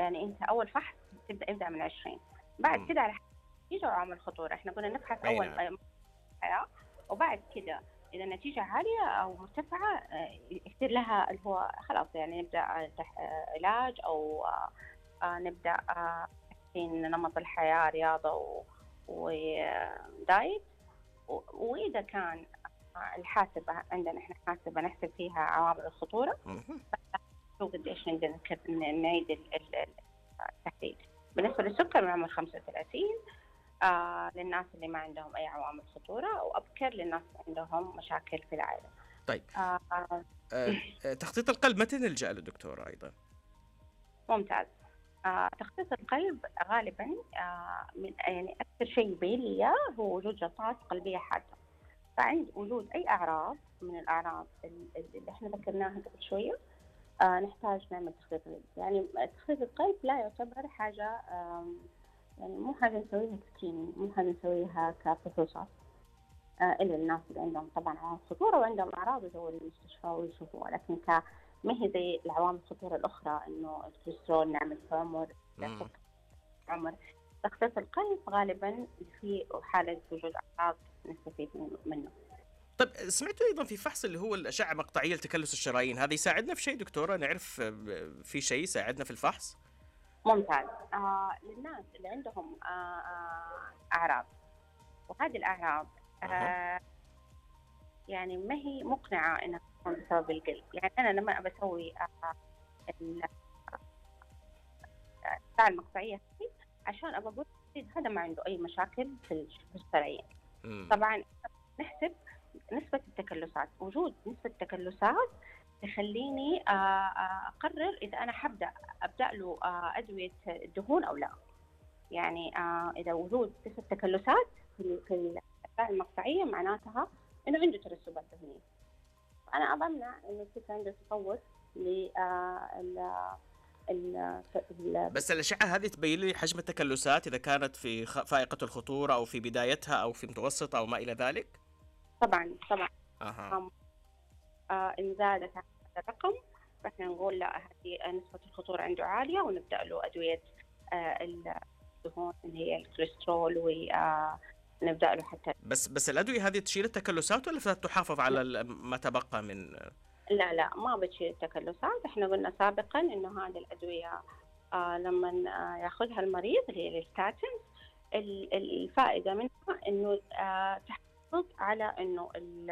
يعني أنت أول فحص ابدأ من 20، بعد كده على حسب النتيجة وعوامل الخطورة. إحنا قلنا نبحث أي أول نعم. الحياة، وبعد كده إذا النتيجة عالية أو مرتفعة يصير لها اللي هو خلاص يعني نبدأ علاج، أو نبدأ تحسين نمط الحياة، رياضة ودايت. وإذا كان الحاسبة عندنا إحنا حاسبة نحسب فيها عوامل الخطورة، شو قديش نقدر نعيد التحديد. بالنسبة للسكر من عمر 35 للناس اللي ما عندهم أي عوامل خطورة، أو أبكر للناس اللي عندهم مشاكل في العائلة. طيب تخطيط القلب متى نلجأ له دكتورة أيضا؟ ممتاز. تخطيط القلب غالبا من يعني أكثر شيء يبين لي هو وجود جلطات قلبية حادة. فعند وجود أي أعراض من الأعراض اللي إحنا ذكرناها قبل شوية نحتاج نعمل تخطيط قلب. يعني تخطيط القلب لا يعتبر حاجة يعني مو حاجة نسويها سكين، مو حاجة نسويها كفحوصات إلا الناس اللي عندهم طبعا عوامل خطورة وعندهم أعراض يجوا للمستشفى ويشوفوها، لكن ما هي زي العوامل الخطورة الأخرى إنه الكوليسترول نعمل في عمر. تخطيط القلب غالبا في حالة وجود أعراض نستفيد منه. طيب سمعتوا أيضا في فحص اللي هو الأشعة مقطعية لتكلس الشرايين، هذا يساعدنا في شيء دكتورة؟ نعرف في شيء يساعدنا في الفحص؟ ممتاز. للناس اللي عندهم أعراض، وهذه الأعراض يعني ما هي مقنعة إنها تكون بسبب القلب. يعني أنا لما بسوي الأشعة المقطعية عشان أقول هذا ما عنده أي مشاكل في الشرايين. طبعا نحسب نسبة التكلسات. وجود نسبة التكلسات تخليني أقرر إذا أنا أبدأ له أدوية الدهون أو لا. يعني إذا وجود نسبة تكلسات في الأشعة المقطعية معناتها إنه عنده ترسبات دهنية. أنا أضمن إنه كيف عنده تطور بس الأشعة هذه تبين لي حجم التكلسات إذا كانت في فائقة الخطورة أو في بدايتها أو في متوسطة أو ما إلى ذلك؟ طبعا. إن زادت عن هذا الرقم فإحنا نقول لا هذه نسبة الخطورة عنده عالية ونبدأ له أدوية الدهون اللي هي الكوليسترول، ونبدأ له حتى. بس الأدوية هذه تشيل التكلسات ولا تحافظ على ما تبقى من؟ لا ما بتشيل التكلسات. إحنا قلنا سابقا إنه هذه الأدوية لما ياخذها المريض اللي هي الستاتين، الفائدة منها إنه تحافظ على إنه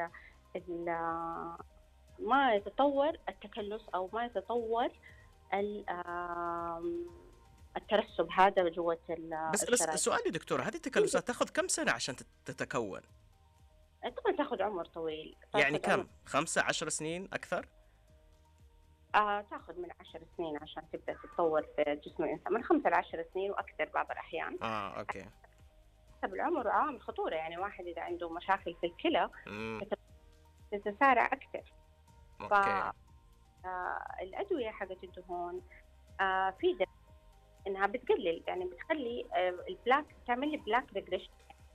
ما يتطور التكلس أو ما يتطور الترسب هذا جوة بس سؤالي دكتور، هذه التكلسات تأخذ كم سنة عشان تتكون؟ طبعا تأخذ عمر طويل. يعني كم؟ 5-10 سنين أكثر؟ تأخذ من 10 سنين عشان تبدأ تتطور في جسم الإنسان، من 5 ل10 سنين وأكثر بعض الأحيان. أوكي. حسب العمر وعوامل الخطورة. يعني واحد إذا عنده مشاكل في الكلى تتسارع أكثر. الأدوية حقت الدهون في درجة إنها بتقلل، يعني بتخلي البلاك، تعمل لي بلاك ريجريشن،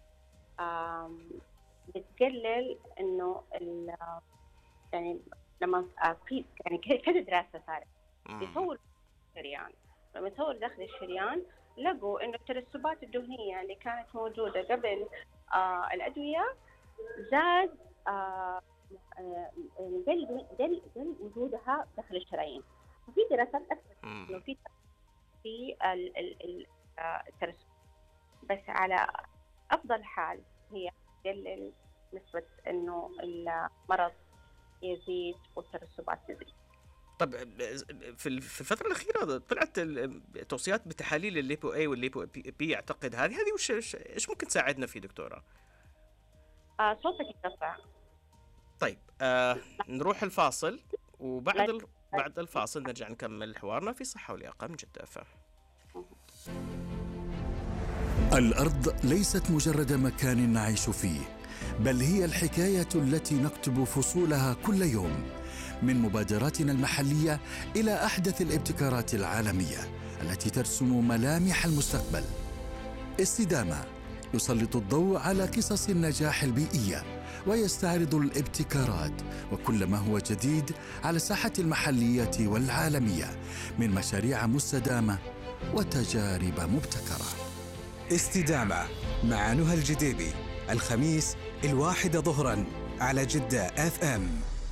بتقلل إنه يعني لما في يعني كذا دراسة صارت يصور الشريان. لما يصور داخل الشريان لقوا إنه الترسبات الدهنية اللي كانت موجودة قبل الأدوية زاد دل وجودها داخل الشرايين. وفي دراسات أثبتت إنه في الترسب، بس على أفضل حال هي تقلل نسبة إنه المرض يزيد والترسبات تزيد. طب في الفترة الأخيرة طلعت توصيات بتحاليل الليبو A والليبو B، أعتقد هذه إيش ممكن تساعدنا فيه دكتورة؟ صوتك يقطع. طيب نروح الفاصل، وبعد بعد الفاصل نرجع نكمل حوارنا في صحة ولياقة من جدة FM. الأرض ليست مجرد مكان نعيش فيه، بل هي الحكاية التي نكتب فصولها كل يوم، من مبادراتنا المحلية إلى أحدث الابتكارات العالمية التي ترسم ملامح المستقبل. استدامة يسلط الضوء على قصص النجاح البيئية ويستعرض الابتكارات وكل ما هو جديد على الساحة المحلية والعالمية من مشاريع مستدامة وتجارب مبتكرة. استدامة مع نهى الجديبي، الخميس 1 ظهرا على جدة FM.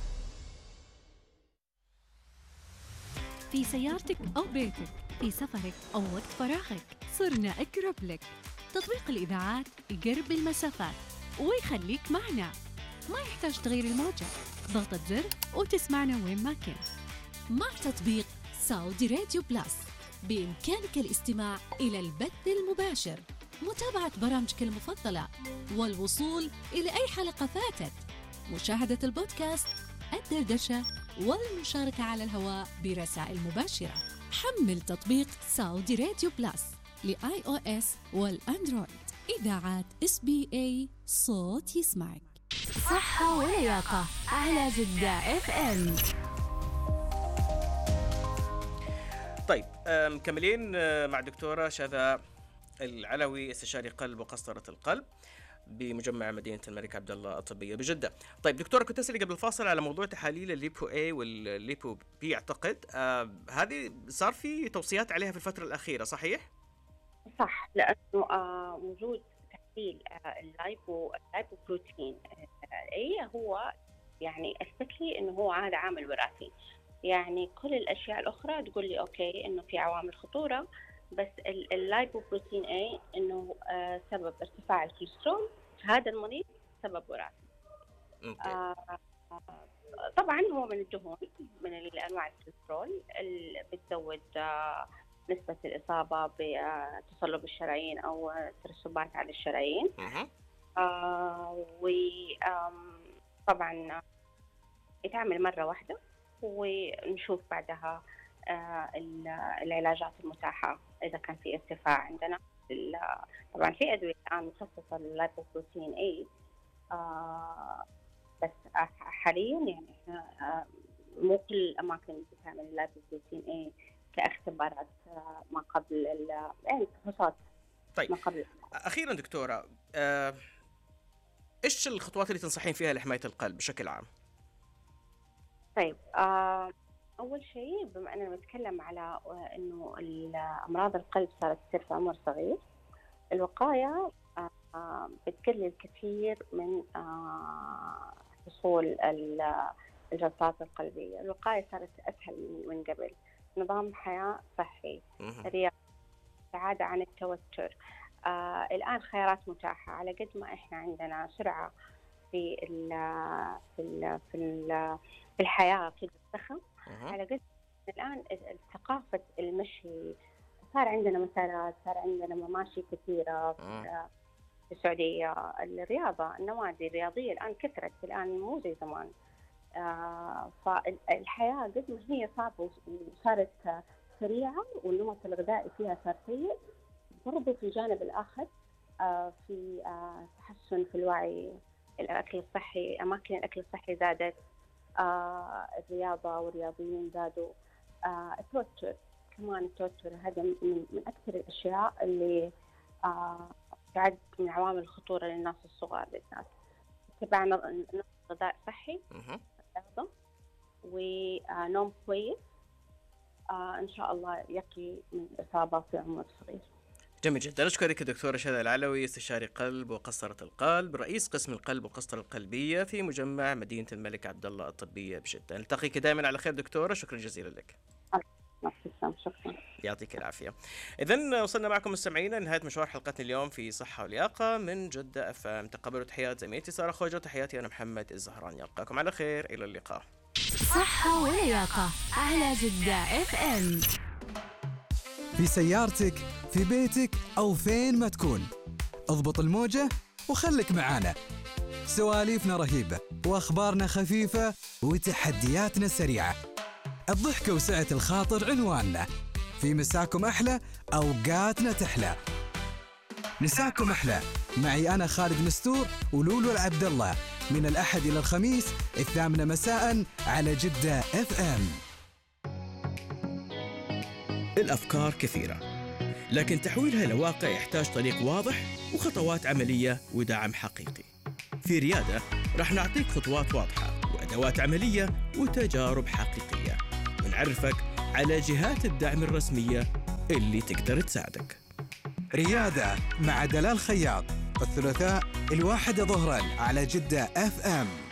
في سيارتك أو بيتك، في سفرك أو وقت فراغك، صرنا أقرب لك. تطبيق الإذاعات يقرب المسافات ويخليك معنا، ما يحتاج تغيير الموجة، ضغطة زر وتسمعنا وين ما كنت. مع تطبيق سعودي راديو بلس بإمكانك الاستماع إلى البث المباشر، متابعة برامجك المفضلة، والوصول إلى أي حلقة فاتت، مشاهدة البودكاست، الدردشة، والمشاركة على الهواء برسائل مباشرة. حمل تطبيق سعودي راديو بلس لiOS والأندرويد. إذاعات SBA، صوت يسمعك. صحة ولياقة على جدة FM. طيب مكملين مع دكتورة شذا العلوي، استشاري قلب وقسطرة القلب بمجمع مدينة الملك عبد الله الطبية بجدة. طيب دكتورة، كنت أسألي قبل الفاصل على موضوع تحاليل الليبو A والليبو B، أعتقد هذه صار في توصيات عليها في الفترة الأخيرة، صحيح؟ صح، لأنه وجود تحليل اللايبوبروتين A هو يعني أثبت لي إنه هو هذا عامل وراثي. يعني كل الأشياء الأخرى تقول لي أوكي إنه في عوامل خطورة، بس اللايبوبروتين A إنه سبب ارتفاع الكوليسترول، هذا المريض سبب وراثي. طبعا هو من الدهون، من الأنواع الكوليسترول اللي بتزود نسبة الإصابة بتصلب الشرايين أو ترسبات على الشرايين. وطبعا يتعمل مرة واحدة ونشوف بعدها العلاجات المتاحة إذا كان في ارتفاع عندنا. طبعا في أدوية الآن مخصصة لللايبوبروتين A، بس حاليا يعني إحنا مو كل الأماكن بتعمل اللايبوبروتين A كاختبارات ما قبل يعني فحوصات. طيب ما قبل. أخيرا دكتورة، إيش الخطوات اللي تنصحين فيها لحماية القلب بشكل عام؟ طيب أول شيء، بما أننا نتكلم على إنه أمراض القلب صارت تصير في عمر صغير، الوقاية بتقلل كثير من حصول الجلطات القلبية. الوقاية صارت أسهل من قبل. نظام حياة صحي، رياضة، ابتعاد عن التوتر. الآن خيارات متاحة. على قد ما إحنا عندنا سرعة في الحياة في الزخم، على قد الآن ثقافة المشي صار عندنا مسارات، صار عندنا مماشي كثيرة في السعودية. الرياضة، النوادي الرياضية الآن كثرت، الآن مو زي زمان. فالحياة قد ما هي صعبة وصارت سريعة والنمط الغذائي فيها صار سيء، برضو في الجانب الآخر في تحسن في الوعي، الأكل الصحي، أماكن الأكل الصحي زادت، الرياضة والرياضيين زادوا. التوتر كمان، التوتر هذا من أكثر الأشياء اللي تعد من عوامل الخطورة للناس الصغار بالذات. اتباع نظام غذاء صحي، رياضة، ونوم كويس، إن شاء الله يقي من الإصابة في عمر صغير. جميل جدا. أشكرك دكتورة شذا العلوي، استشاري قلب وقسطرة القلب، رئيس قسم القلب والقسطرة القلبية في مجمع مدينة الملك عبد الله الطبية بجدة. نلتقيك دائما على خير دكتورة، شكرا جزيلا لك. شكرا. يعطيك العافية. إذن وصلنا معكم مستمعينا لنهاية مشوار حلقتنا اليوم في صحة ولياقة من جدة FM. تقبلوا تحيات زميلتي سارة خوجة وتحياتي أنا محمد الزهراني. ألقاكم على خير، إلى اللقاء. صحة ولياقة على جدة FM. في سيارتك، في بيتك، أو فين ما تكون، اضبط الموجة وخلك معانا. سواليفنا رهيبة وأخبارنا خفيفة وتحدياتنا سريعة. الضحكة وسعة الخاطر عنواننا. في مساكم أحلى، أوقاتنا تحلى. مساكم أحلى معي أنا خالد مستور ولولو العبد الله، من الأحد إلى الخميس 8 مساء على جدة FM. الأفكار كثيرة، لكن تحويلها إلى واقع يحتاج طريق واضح وخطوات عملية ودعم حقيقي. في ريادة رح نعطيك خطوات واضحة وأدوات عملية وتجارب حقيقية، ونعرفك على جهات الدعم الرسمية اللي تقدر تساعدك. ريادة مع دلال خياط، الثلاثاء 1 ظهرا على جدة FM.